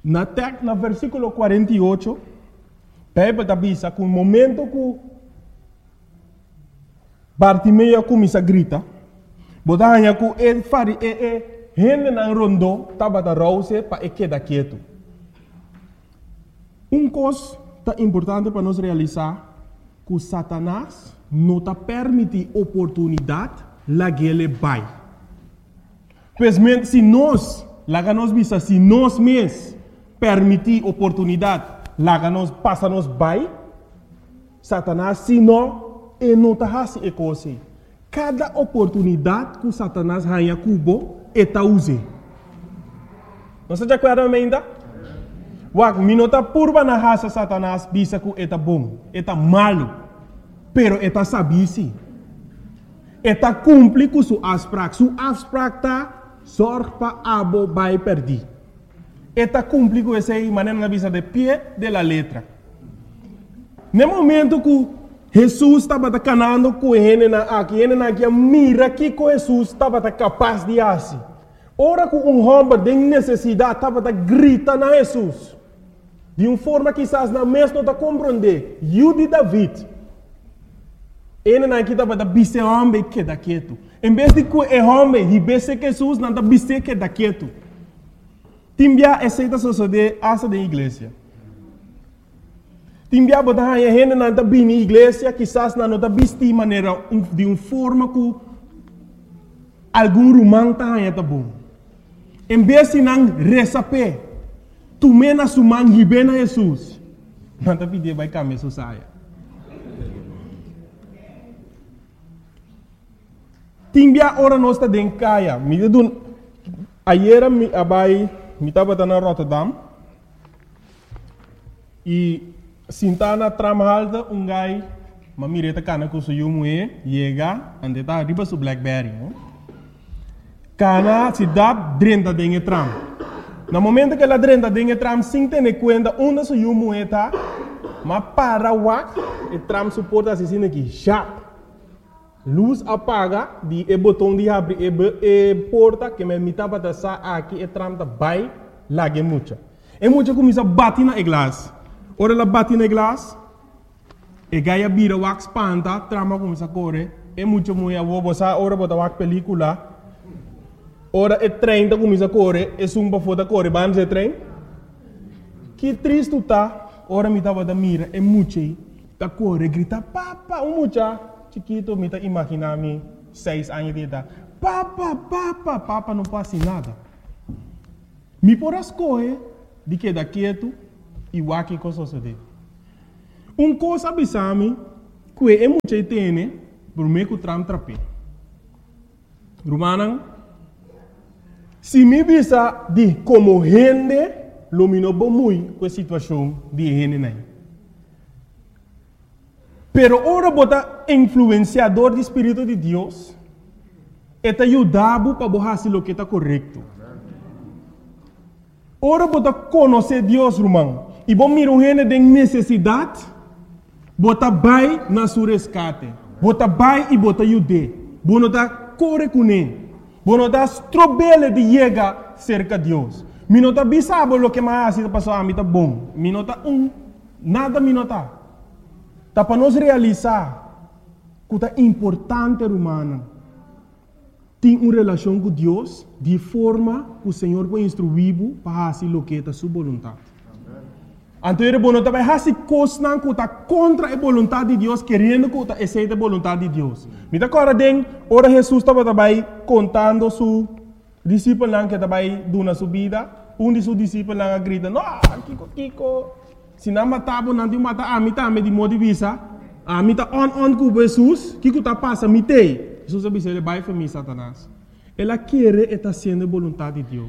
Na versículo 48, Bíblia avisa que no momento que Bartimeu começa a gritar, botava que ele faria gente na rondo estava a rouse para quedar quieto. Coisa importante para nós realizar que Satanás não está permite oportunidade lá que ele vai. Pois se nós mesmos permitir oportunidade lá que nós passa nos vai, Satanás se não está fazendo coisa. Cada oportunidade que Satanás ganha cubo está usando. Não se acorda ainda? Wak minota purba na raça Satanás bisa que está bom, está malo, pero está sabisi. Está cumpre com sua abstract. Sua abstract está sorte para abo vai perder. Está cumpre com essa maneira na visa de pé de la letra. No momento que Jesus estava canando com ele aqui, mira que Jesus estava capaz de fazer. Ora que homem de necessidade estava gritando a Jesus. De uma forma que quizás na mesma não está compreender. Eu de David. Ele aqui estava a biser homem que está quieto. Em vez de que o homem ribesse Jesus, não está biser que está quieto. Timbia aceita suceder essa da igreja. Timbia botar a gente não está bem na igreja, quizás não está bister de maneira de uma forma que algum romano está bom. Em vez de não receber, tu mena sumang hibe na Jesus. Não está pedindo vai caminhar sua saia. Timbia ora nós está dentro caia. Ayer me estava na Rotterdam e sintana tramalda gai mamireta cana com seu moe chega ande tá riba su Blackberry. Cana se dá dentro dentro tram. No momento que ela dentro dentro tram sem ter conta onde seu moe tá, mas para wak e tram suporta assim aqui sharp. Luz apaga de botão de abrir e porta que me mitava da sa aqui e tram da vai lage mucha. E mucha começa a bater na glass. Ora ela bate na glass. E gaia bira wax panta, trama começa a correr. E mucha mulher vou botar ora botar wax película. Ora e trem da começa a correr, e sumba foda correr, vamos e trem. Que triste tá. Ora me tava da mira e mucha da correr grita papa, mucha chiquito me tá imaginar-me 6 anos de idade. Papa, não passa nada. Me por as coisas de que da quieto e o que coisa sucede. Coisa abisame que é muito tem por meio que tram trape. Romana, se me bisa de como gente lumino muito com a situação de gente nem. Pero ora bota influenciador do Espírito de Deus e te ajudava para fazer o que está correto. Ora bota conhecer Deus, irmão. E bom mirar gente de necessidade, bota vai na sua resgate. Bota vai e bota ajude. Bono da corre com ele. Bono da strobele de chegar cerca de Deus. Minota bisabo lo que mais está passando a mim tá bom. Minota nada minota. Tá para nós realizar que é importante, humana, ter uma relação com Deus de forma que o Senhor vai instruir para fazer o que é a sua vontade. Então, ele vai fazer coisas que está contra a vontade de Deus, querendo que aceite a vontade de Deus. Me dá agora, ora Jesus estava contando seu discípulo que estava dando sua vida. Um de seus discípulos grita, não, Kiko. Se não matava, não mata a mim também de modo de vista. A mim tá on com Jesus, que está passa me tem. Jesus disse ele vai para mim Satanás. Ela quer estar sendo a vontade de Deus.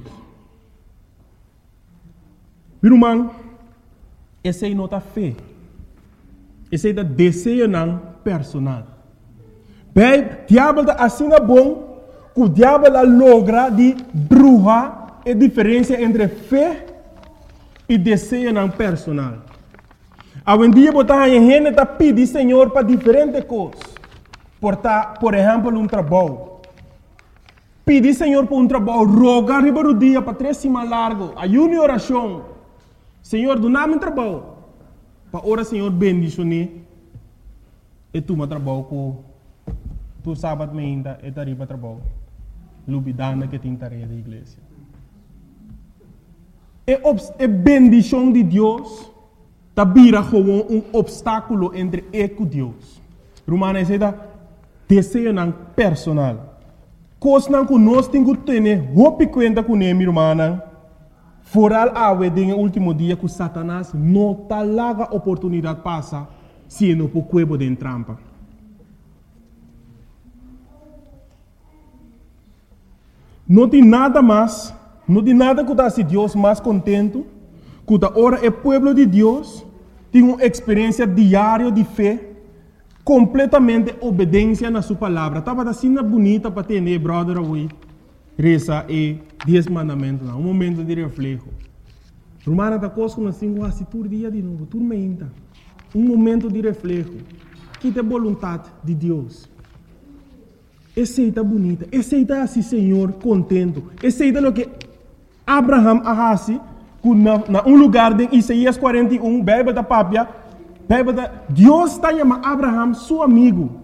Meu irmão, essa é nota fé. Essa é desejo não personal. Bem, o diabo está assim bom, que o diabo logra de bruxa a diferença entre fé e desejo não personal. Hoje em dia, a gente está pedindo Senhor para diferentes coisas. Por exemplo, um trabalho. Pedir Senhor para um trabalho, rogar riba do dia para 3 semanas largo, ayuno e oração. Senhor, do nada trabalho. Para ora, Senhor, bendicionar. E tu me trabalho com tu sábado ainda e tarifa trabalho. Lubidana que tem tarefa da igreja. É bendição de Deus. Tá vira como obstáculo entre eu e Deus. Romana é desejo personal. Coisa que nós temos que ter roupa conta com ele, irmã. Foral awe no último dia que Satanás não tá larga oportunidade passa se não por cuebo de trampa. Não tem nada mais, não tem nada que se Deus mais contento, que ora é povo de Deus, tem uma experiência diária de fé, completamente obediência na sua palavra. Estava assim bonita para ter, brother, away. Reza e 10 mandamentos, um momento de reflexo. Romana da coisa como assim, quase todo dia de novo, tudo menta. Um momento de reflexo. Que é a vontade de Deus. Aceita bonita, aceita assim, Senhor, contento. Aceita o que Abraham arrasi, na lugar de Isaías 41, bebe da papia, Deus está chamando Abraham, seu amigo.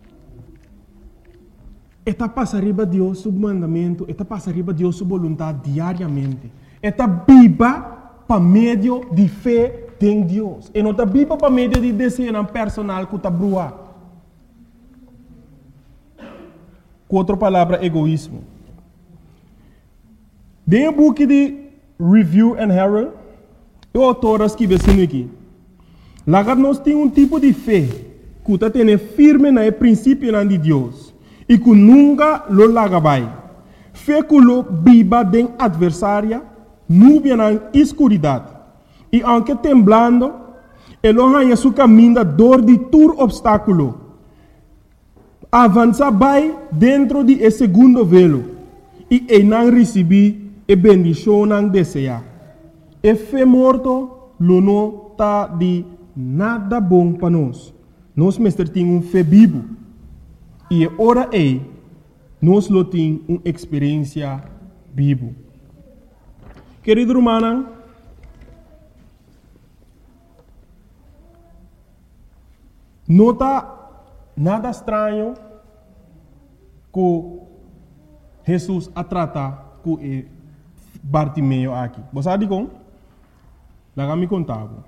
Eta passa arriba Deus seu mandamento, eta passa arriba Deus sua vontade diariamente. Eta viva para meio de fé em Deus. E não está viva para meio de desejo personal que está brua. Com outra palavra, egoísmo. Dentro do book de Review and Herald, o autor escreve assim aqui. Lá nós temos um tipo de fé que está tendo firme no princípio de Deus. E que nunca lo lagabai. Fé que lo viva de adversária, nubia na escuridade. E aunque temblando, ele ganha seu caminho da dor de todo obstáculo. Avança vai dentro de esse segundo velo. E ele não recebe a bendição não deseja. E fé morto, lo não está de nada bom para nós. Nós, mestre, temos fé vivo. E ora nós temos uma experiência viva. Querido irmão, não está nada estranho que Jesus a tratar com Bartimeu aqui. Você sabe como? Lá me contava.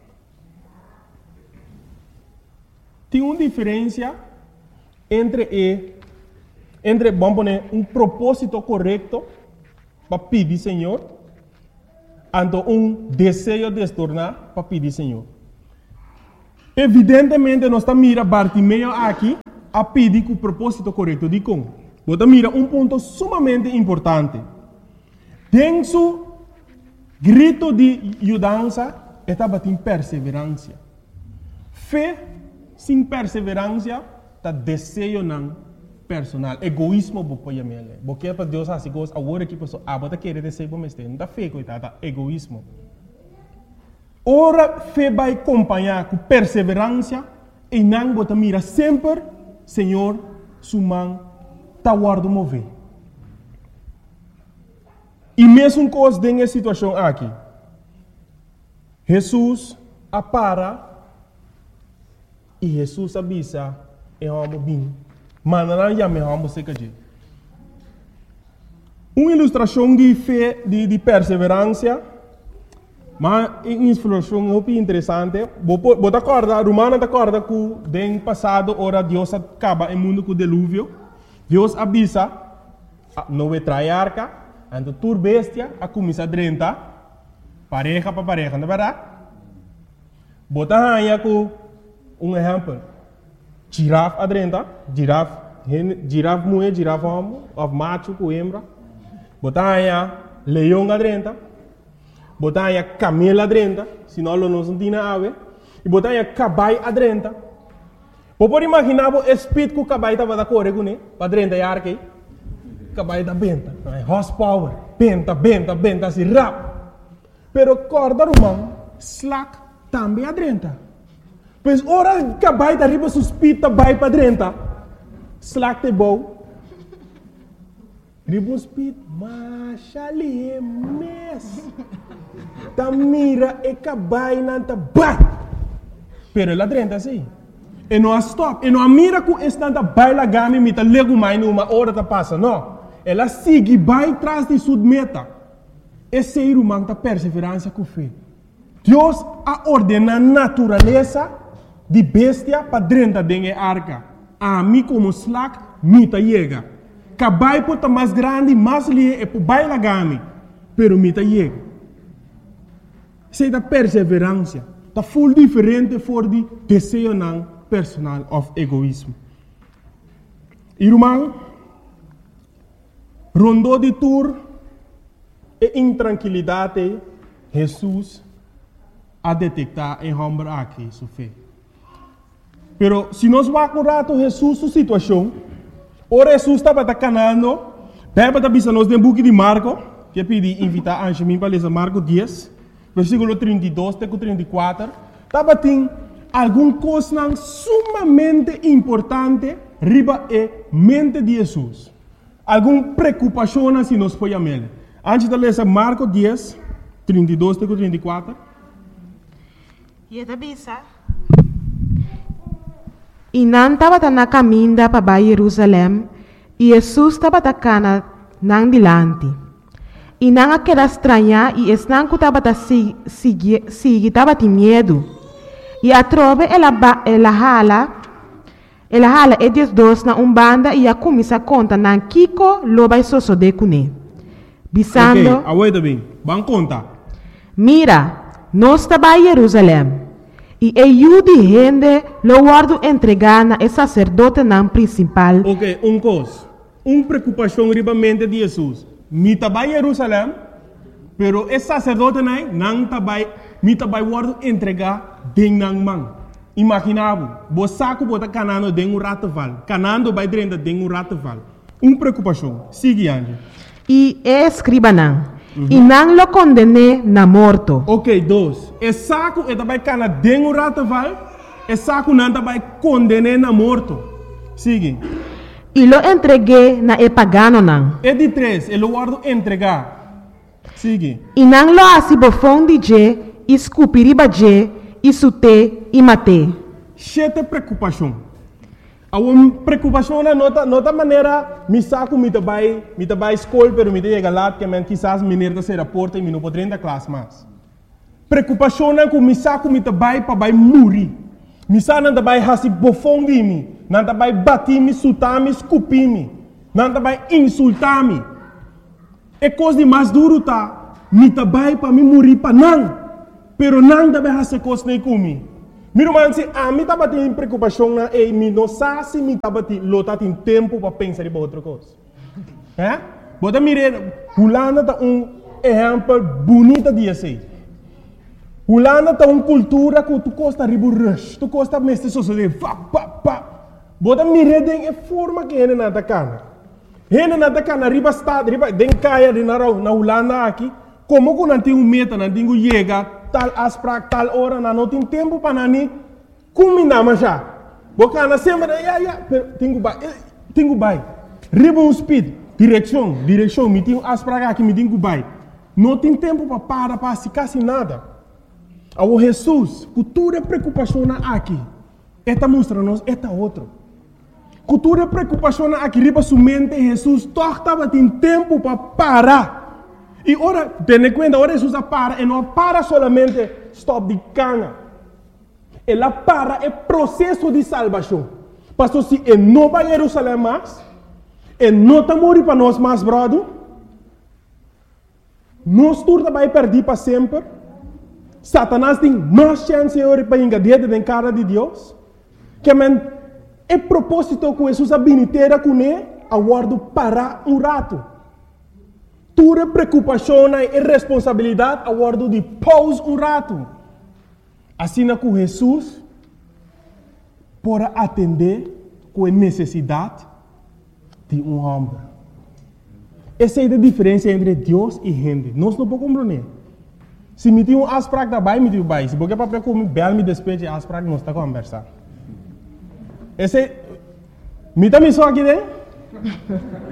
Tem uma diferença entre vamos poner propósito correto para pedir Senhor, e desejo de se tornar para pedir Senhor. Evidentemente, nós estamos mirando Bartimeu aqui a pedir com o propósito correto. De como? Você mira ponto sumamente importante. Tem su grito de ajudança, estava em perseverança. Fé sem perseverança, tá desejo não personal, egoísmo bopoia mele. Porque para Deus assim gosta, agora que pessoa abota querer desejo para mestre, não tá fé coitada, egoísmo. Ora fé vai acompanhar com perseverança e não bota mira sempre, Senhor, sumang tá guardo mover. E mesmo coisa dessa situação aqui, Jesus apara e Jesus avisa e vamos bem. Mas não já me vamos ser que uma ilustração de fé, de perseverança, mas uma ilustração muito interessante. Você acorda, Romana acorda que no passado, ora Deus acaba o mundo com o dilúvio. Deus avisa, não vai trair arca, então tur bestia, a começar a drentar, pareja para pareja, não é verdade? Você aí com exemplo. Girafa adrenta, girafa mulher, girafa homem, of macho com hembra. Botanha leão adrenta, botanha camelo adrenta, senão não se tem ave. E botanha cabai adrenta. Pode imaginar o espírito que o cabai estava da corre com ele, para adrenta e arque. Cabai da benta, horsepower, benta, assim rap. Pero corda romano, slack também adrenta. Pois ora cabai da riba suspita vai para dentro. Slack de bom. Riba speed, mas ali é mes. ta mira e cabai nanta ba. Pero ela drenta assim. E não stop. E não mira com esta baila gami mita lego mais numa hora ta passa, não. Ela sigue vai traz de sua meta. Esse ser humano ta perseverança com fé. Deus a ordena a natureza de bestia para drenta dengue arca. A mim como slack mita chega. Cabai pota mais grande, mais lie e por baila gami. Pero mita chega. Sei da perseverança. Tá full diferente for de desejo não personal of egoísmo. Irmão, rondou de tour e intranquilidade, Jesus a detectar em homem aqui sua fé. Pero se nós vamos rato Jesus sua situação, ora Jesus estava canando, deve estar pensando no book de Marco, que pedi invitar a Angemin para ler Marco 10, versículo 32 até 34, estava tem alguma coisa sumamente importante riba e mente de Jesus. Alguma preocupação se nós podemos ver. Antes de ler Marco 10, 32 até 34. E não estava na caminho para Jerusalém, e Jesus estava na dilante. E não aquela estranha, e não estava de medo. E a trove ela hala e dos na banda e a começa a contar na Kiko lo vai de cune. Bisando. Ok, aguenta bem. Vamos contar. Mira, nós estava em Jerusalém. E eu de gente lo guardo entregar na sacerdote na principal. Ok, coisa. Preocupação riba mente de Jesus. Mi estava em Jerusalém, pero esse sacerdote não estava, mi estava guardo entregar dentro da mão. Imaginava, você saco bota canando dentro do rataval, canando vai dentro dentro do rataval. Preocupação. Sigue ande. E escriba não. E não lo condené na morto. Ok, dois. Esse saco vai canar dentro do rataval, esse saco não vai condenar na morto. Sigue. E lo entreguei na pagano não. E de três, ele guardo entregar. Sigue. E não lo assim bofão de je, escupiriba je, e sute e mate. Chete preocupação. A uma preocupação na nota maneira, me saco me vai escola, pero me chega lá que men quizás menino da ser porta e me não poderia da classe mais. Preocupação na que me saco me vai para morrer. Me saco não vai hasi bofão de mim, não vai bater me, sutar me, escupir me, não vai insultar me. É coisa de mais duro tá, me vai para me morrer para não. Pero não deve fazer coisa nem comigo. Meu irmão, se a mim estava tendo preocupação na e me não sabe se me estava tendo tempo para pensar em outra coisa. É? Bota mirar, Holanda tá exemplo bonito de assim. Holanda tá cultura que tu costa ribo rush, tu costa mestre sociedade, Bota mirar de forma que ele não tá cana. Ele não tá cana riba estado, riba den caia de na Holanda aqui, como que não tem meta, não tem chega tal asprak tal hora não tem tempo para nani combinar mas já bocana sempre tenho bai ribbon speed direção me tenho asprak aqui me tenho bai não tem tempo para se quase nada ao Jesus cultura preocupação aqui esta mostra-nos esta outro cultura preocupação aqui riba sua mente Jesus estava tem tempo para parar. E ora, tenha conta, ora Jesus para, e não para solamente stop de cana. Ela para é processo de salvação. Pastor, se ele não vai a Jerusalém mais, ele não está morrendo para nós mais, brother, nós todos vai perder para sempre. Satanás tem mais chance para engadir dentro da cara de Deus. Que é propósito que Jesus habilitera com ele, aguardo para rato. Tua preocupação e responsabilidade a guardo de pause rato. Assim com Jesus, para atender com a necessidade de homem. Essa é a diferença entre Deus e gente. Nós não podemos compreender. Se me tem asprak da bai, me tem bai. Se porque para comer bel me despeje asprak nós está conversar. Esse me tá me só aqui dentro.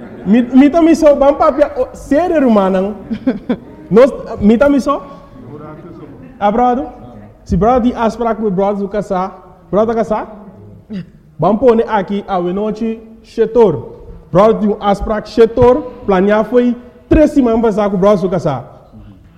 Mita miso bang papia ser rumah nang nos mita miso brother? Se brother tem afspraak met brother casar, brother casar? Vamos pôr aqui a noite setor. Brother tem afspraak setor, planear foi 3 semanas passar com o brother casar.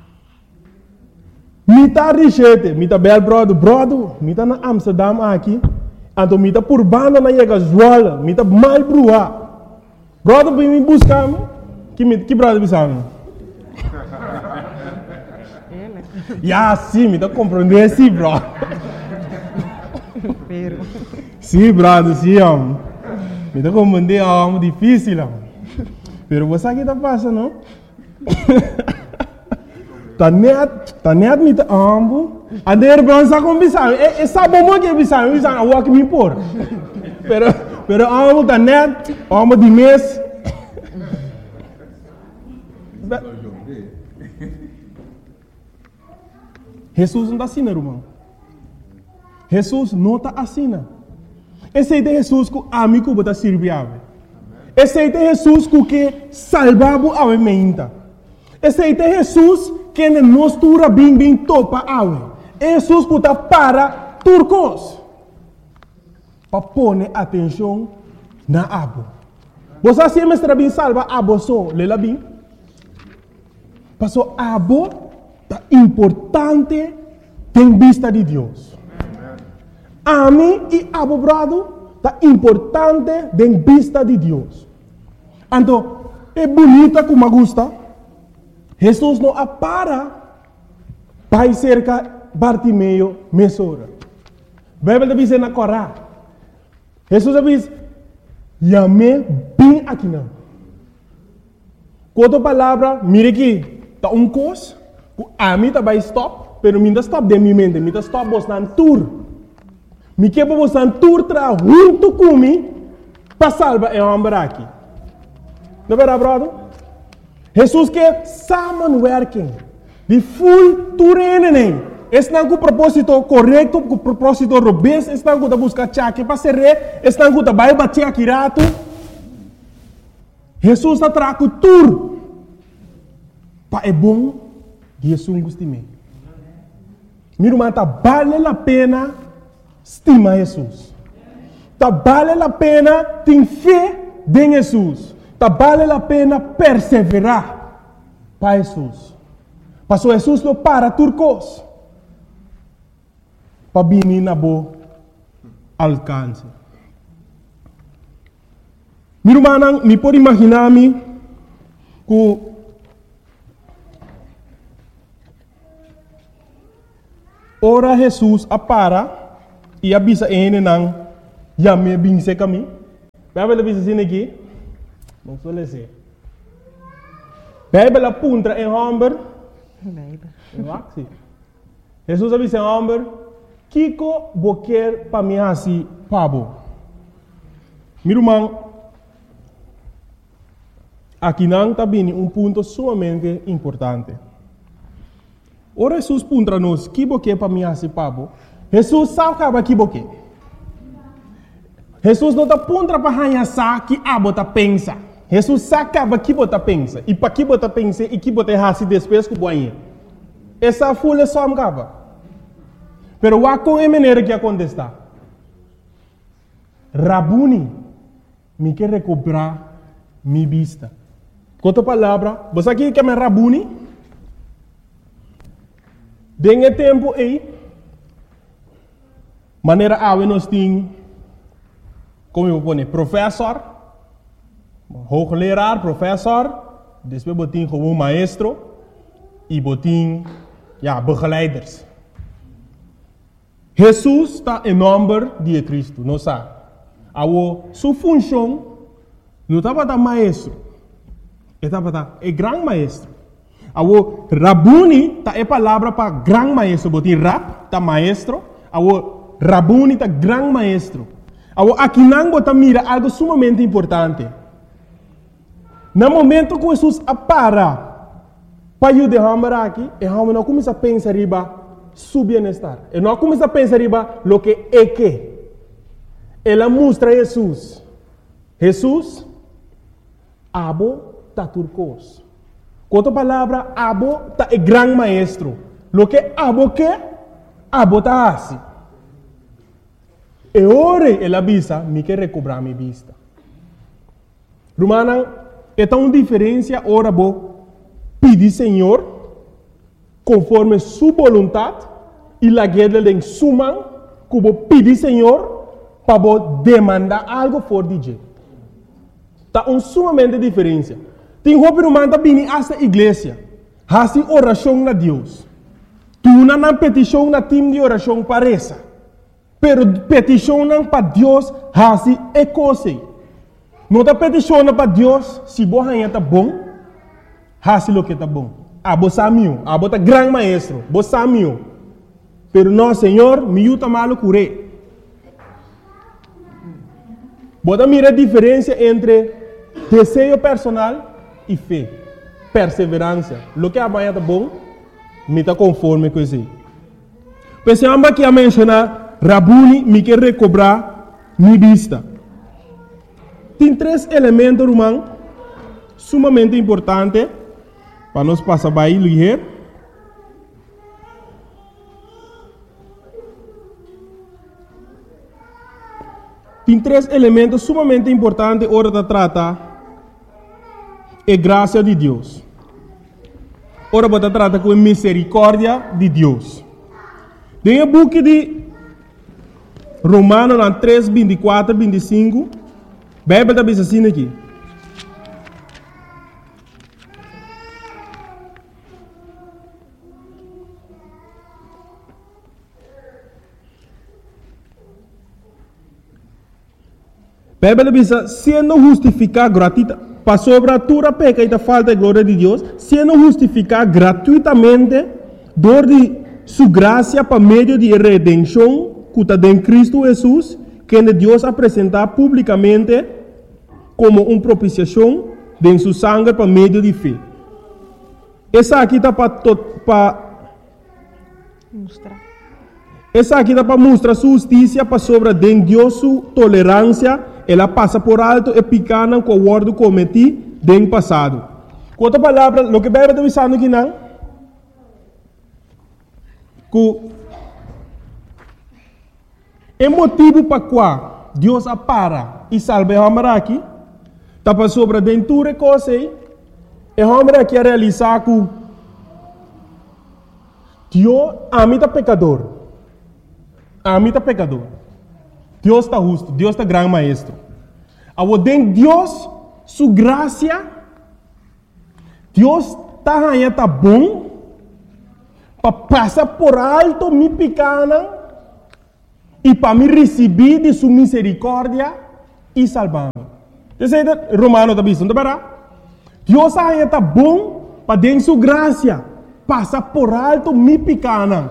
Mita richete, mita bel brother, mita na Amsterdam aqui, então mita por banda na chega Zwolle, mita mal brua. Brother vem me buscar, que brother bisamo? Ya, sim, me tá compreendendo, sim, bro. Sim, brother, sim, homem. Me tá compreendendo, homem, difícil, homem. Pero você aqui tá passando, não? Tá net me tá, homem. A der bron sa com bisamo. E sabe como que é bisamo? Bisamo, eu aqui me por. Pero, homem, tá net, homem de mês. Jesus não está assim, irmão. Jesus não está assim. Esse é Jesus que a mim que está servindo. Esse é Jesus que salvava a mente. Esse é Jesus que nos tura bem topa a Jesus que está para turcos. Para pôr atenção na abo. Você sempre está bem salva abo só, lela bem. Passou abo importante em vista de Deus. A mim e a brother está importante em vista de Deus. Então, é bonita como gosta. Jesus não apara para cerca Bartimeu mesora. A Bíblia diz na Corá. Jesus diz, "Yame bem aqui não." Quanto palavra, mire aqui, tá coisa. A mim tá vai stop, pero mim tá stop de minha mente, mim tá stop bostan tour. Me que para bostan tour tra junto comigo para salvar o homem aqui. Não é verdade, brother? Jesus quer samenwerking. De full tour nem. Estão com o propósito correto, com o propósito robusto, estão com a buscar chaque para ser rei, estão com a vai bater aqui rato. Jesus está trago tour. Para é bom. Jesus gostime. Meu irmão, tá vale a pena estimar Jesus. Tá vale a pena ter fé em Jesus. Tá vale a pena perseverar para Jesus. Passou Jesus não para turcos. Para vir na boa alcance. Meu irmão, me pode imaginar-me que ora Jesus apara e avisa ele não já me binse kami. Bíblia avisa assim aqui. Não sou lese. Bíblia apunta em homem. Bíblia. Jesus avisa em homem. Kiko boquer para mim assim pabo. Meu irmão, aqui não está bem ponto sumamente importante. Ora Jesus puntra nos que boque para mim assim pabo. Jesus sabe que boque. Jesus não está puntra para hanha sa que abota pensa. Jesus sabe que bota pensa e para que bota pensa e que bota hasi depois que boinha. Essa folha só me cava. Pero wa com a maneira que acontece. Rabuni me quer recuperar minha vista. Outra palavra, você aqui quer me Rabuni? Dengue tempo aí, maneira nós temos, como eu vou dizer, professor, hoogleraar, professor, depois botin como maestro e botin, begeleiders. Jesus está em nome de Cristo, não sabe? Sua função não estava da maestro, estava da grande maestro. Awo Rabuni ta é palavra para grande maestro, botin rap ta maestro, awo Rabuni ta grande maestro. Awo aqui não bota mira algo sumamente importante. No momento que Jesus apara para o derramar aqui, e não começa a pensar riba su bem-estar. E não começa a pensar riba lo que é que. Ela mostra Jesus. Jesus abo ta turcos. Outra palavra, abo ta é grande maestro. Lo que abo ta hasi. E ore ela visa, me quer recobrar minha vista. Romana, é tão diferença ora bo pedir Senhor conforme sua vontade e la guerra de suma que bo pedir Senhor para bo demandar algo for DJ. Tá sumamente diferença. Tem roupa romana bini esta igreja, hasi oração na Deus. Tu não petição na time de oração parece. Pero petição para Deus hasi é coisa. Não tá petição para Deus se boa tá bom, hasi lo que tá bom. Abo samio, abo tá grande maestro, bo samio. Pero não, Senhor, me yuta malo cure. Bota mira a diferença entre desejo personal e fé, perseverança. Lo que amanhã tá bom, me tá conforme com isso. Pensamos aqui a mencionar, Rabuni me quer recobrar minha vista. Tem 3 elementos, irmão, sumamente importantes para nós passar para aí, Tem 3 elementos sumamente importantes hora de tratar a graça de Deus. Ora você trata com a misericórdia de Deus. Tem o book de Romanos 3, 24, 25. Bíblia está dizendo assim aqui. Bíblia diz, sendo justificado gratuitamente, para sobre a tua peca e da falta de glória de Deus, sendo justificado gratuitamente, dor de sua graça para meio de redenção, que está em Cristo Jesus, que Deus apresentar publicamente como uma propiciação de sua sangue para meio de fé. Essa aqui está para mostrar. Essa aqui está para mostrar sua justiça para sobre Deus sua tolerância. Ela passa por alto e picana com o ordo cometi no passado. Com outra palavra, o que a Bíblia está dizendo aqui não? Que é motivo para qual Deus apara e salva o homem aqui, está para sobre dentro de coisa e o homem aqui a realizar que Deus amita pecador. Amita pecador. Deus está justo, Deus está grande maestro. Ao den Deus, sua graça, Deus está bom, para passar por alto me pequena e para me receber de sua misericórdia e salvar-me. Você Romano está dizendo, Deus está bom para den sua graça, passar por alto me pequena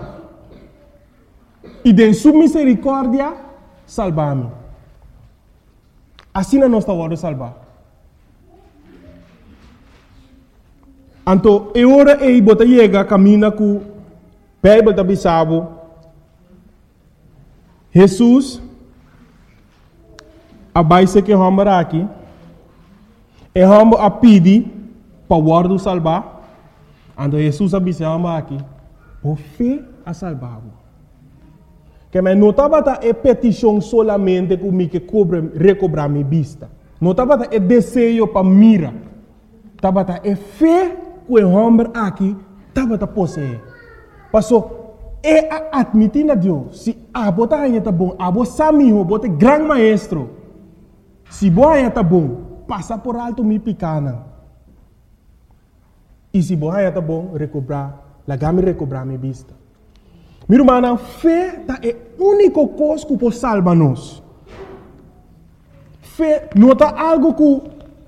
e de sua misericórdia salvar-me. Assim não está hora de salvar. Então, é hora de você chegar, caminha com a Bíblia da Bissau. Jesus, a base que vamos aqui, é vamos a pedir para o guarda salvar. Então, Jesus a Bissau aqui, o fé a salvar. Que me notava é petição solamente que recobrar minha vista. Notava é desejo para mira. Tava é fé que o homem aqui tava possuir. Passou é admitir a Deus. Se a bota aí tá bom, a bota samiho, bota grande maestro. Se boa aí tá bom, passa por alto me picana. E se boa aí tá bom, recobrar, lagame recobrar minha vista. Meu irmão, fé é a única coisa que pode salvar nós. Fé não é algo que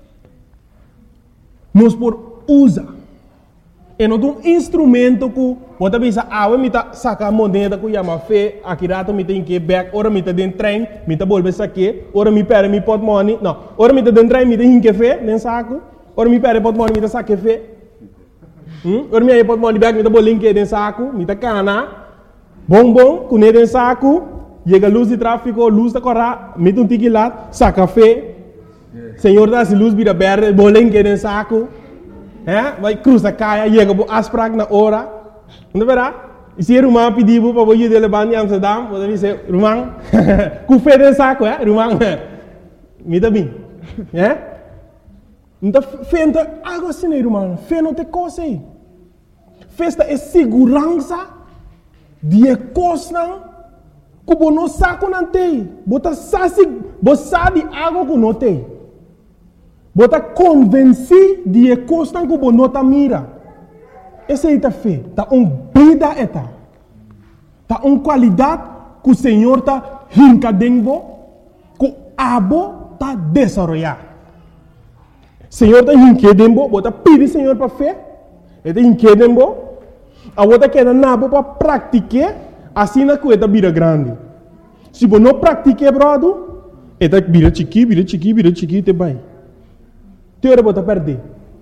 nós podemos usar. É um instrumento que você pensa, eu vou sacar a moneda que chama fé, aqui rato eu tenho que ir back, ora eu estou dentro do trem, eu estou voltando aqui, ora eu pego meu portmoney, não, ora eu estou dentro do trem, eu tenho que ir fé, nem saco, ora eu pego o portmoney, eu saco fé. Ora eu pego o portmoney back, eu estou voltando aqui dentro do saco, eu estou cana. Bom, com ele em saco, chega a luz de tráfego, luz da corra, mete um tique lá, saca café. Senhor dá se luz vira verde, bolengue em saco. Vai cruzar caia, chega a asprag na hora. Não verá? E se Rumang pediu para você de levar em Amsterdam, você diz, Rumang, com fé de saco, Rumang, me dá bem. Então, fé não é algo assim, Rumang. Fé não tem coisa aí. Festa é segurança de coisa que você não sabe não tem. Você sabe algo que não tem. Você está convencido de coisa que você não mira. Essa é a fé. Está uma vida. Está uma qualidade que o Senhor está rincadendo, que o abo está desenvolvendo. O Senhor está rincadendo, você pede o Senhor para fé. Ele está rincadendo. A outra quer nabo para praticar, assim na coisa vira grande. Se você não pratica, brother, ele vira chiqui, te vai. Te ora você perder.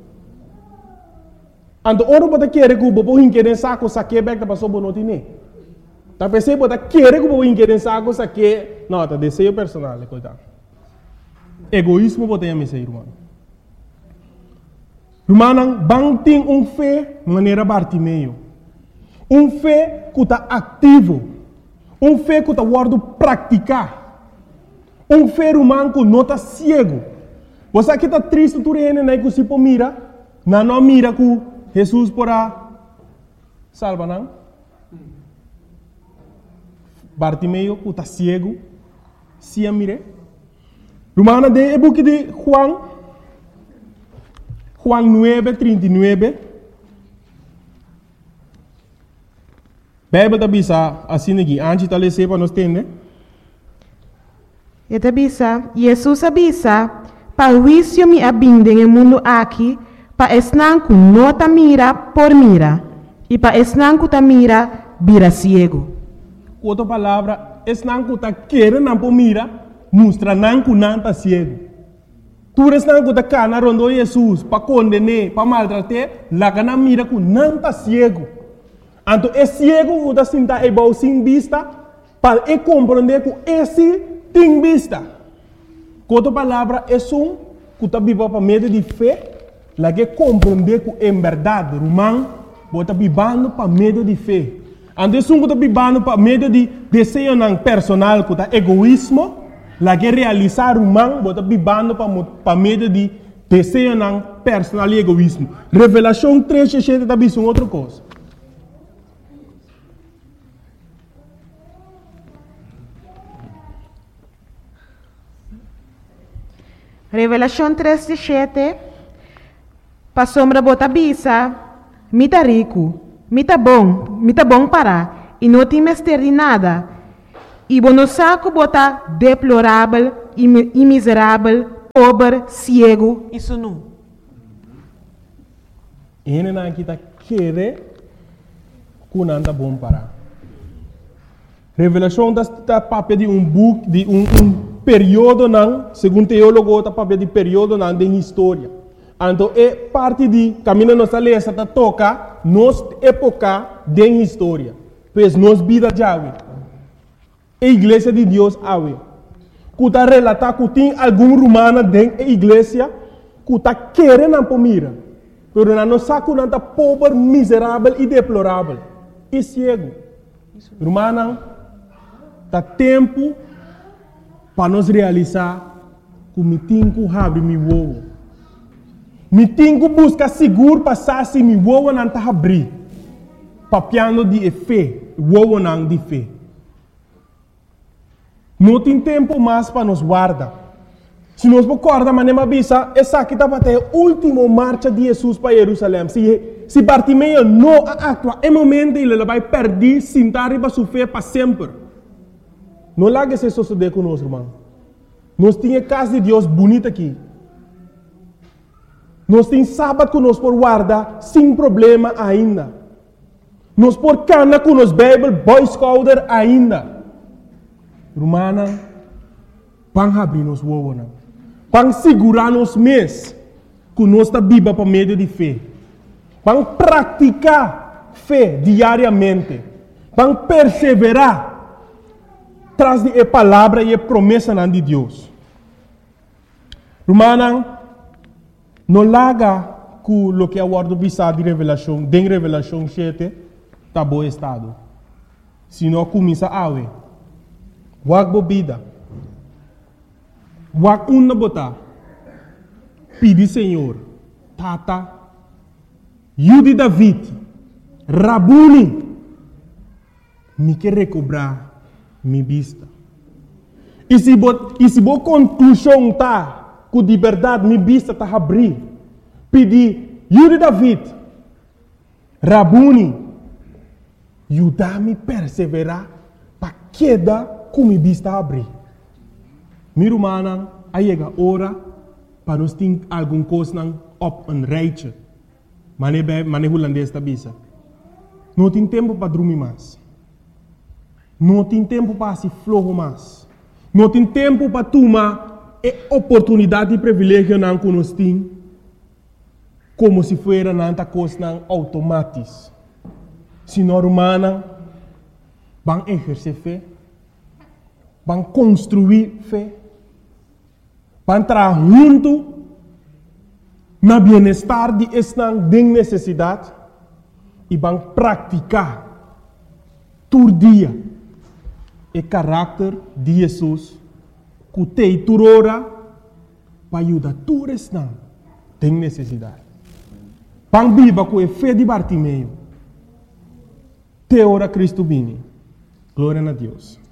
Então, ora você quer que você hinque saco, saque back da pessoa não tem. Tá pensando você quer que você hinque saco, saque, não, tá desejo personal, coitado. Egoísmo você tem a ser, irmão. Irmão, bang tem fé maneira Bartimeu. Fé que está ativo. Fé que está guardando praticar. Fé humano que não está cego. Você aqui está triste, tu né, que se mira, não mira que Jesus porá salva, não? Bartimeu que está cego, se mire. Romana de book de Juan 9:39. Bíblia está bisa assim aqui, antes de ler para nós entender. Eta bisa, Jesus avisa, para o juízo me abinde no mundo aqui, para esnanco nota mira por mira, e para esnanco ta mira vira ciego. Outra palavra, esnanco ta querer não por mira, mostra nanco não ta ciego. Tu esnanco ta cana rondo Jesus, para condenar, para maltratar, lá cana mira que não ta ciego. Então, é ciego que está sentado e sem vista, para compreender que esse tem vista. Outra palavra, é que está vivo para meio de fé, lá que compreender que é verdade, romano, está vivendo para meio de fé. Então, é que está vivendo para meio de desejo personal, que está egoísmo, lá que realizar romano, está vivendo para meio de desejo personal e egoísmo. Revelação 3, está vivendo outra coisa. Revelação 3:7. Para sombra bota bisa, mita rico, mita bom para, e não tem mestre de nada. E bono saco bota deplorável e miserável, pobre, ciego e sunu. Ele não está querer que não anda bom para. Revelação está papel de book, de período não, segundo teólogo, está papel de período não de história. Então, é parte de caminho nossa lesa está toca nos época de história. Pois nos vida já a igreja de Deus ave. Que está relatar que tem algum romano dentro da igreja que está querendo para mira. Pero não sabe que não está pobre, miserável e deplorável. E cego. Romano, está tempo para nós realizar que me tenho que abrir meu ovo. Me tenho que buscar seguro passar se meu ovo não está abrir. Papiando de fé, o ovo não de fé. Não tem tempo mais para nos guardar. Se nós recordamos, maneira bisa, essa aqui está até a última marcha de Jesus para Jerusalém. Se Bartimeu não atua, é momento ele vai perder, sentar e vai sofrer para sempre. Não largue esse suceder conosco, irmão. Nós temos casa de Deus bonita aqui. Nós temos sábado que nós por guardar sem problema ainda. Nós por cana com nos Bible, Boy Scouter ainda. Romana, vamos abrir nos ovos. Vamos segurar nos mês que nós está viva para meio de fé. Vamos praticar fé diariamente. Vamos perseverar traz de palavra e promessa de Deus. Romana, não larga com o que é o guardo bisa de revelação, de revelação 7, tá bom estado. Se não começa a ver, wak bebida, wak una botar, pedi Senhor, tata, Yudi David, Rabuni, me quer recobrar minha vista. E se bo conclusão tá, que de verdade minha vista tá abrir, pedi Yudi David, Rabuni, ajuda-me a perseverar para queda com minha vista abrir. Meu irmão, aí chega a hora para nós ter alguma coisa op een rijtje. Mane holandês da bisa. Não tem tempo para dormir mais. Não tem tempo para se flojo mais. Não tem tempo para tomar a oportunidade e privilégio não que nós temos, como se fosse nanta coisa automática. Se nós humanos vão exercer fé, vão construir fé, vão trabalhar junto na bem-estar de esta necessidade e vão praticar todo dia o caráter de Jesus que tem toda hora para ajudar todos esta tem necessidade. Vão viver com a fé de Bartimeu. Te ora Cristo vini. Glória a Deus.